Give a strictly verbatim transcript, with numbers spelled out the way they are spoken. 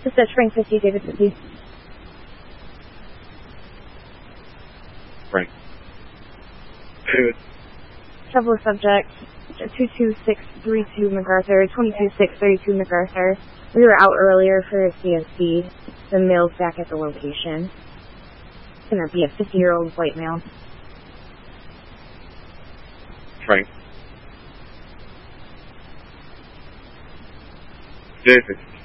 Dispatch Frank fifty, David fifty. Frank. David. Traveler subject, two two six three two MacArthur, twenty-two six thirty-two MacArthur. We were out earlier for a C S C. The male's back at the location. It's going to be a fifty-year-old white male. Frank. David.